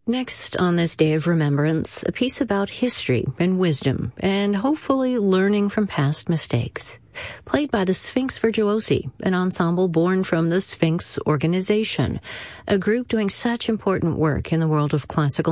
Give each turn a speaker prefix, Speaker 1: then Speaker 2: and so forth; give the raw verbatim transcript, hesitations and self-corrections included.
Speaker 1: Next, on this day of remembrance, a piece about history and wisdom, and hopefully learning from past mistakes. Played by the Sphinx Virtuosi, an ensemble born from the Sphinx Organization, a group doing such important work in the world of classical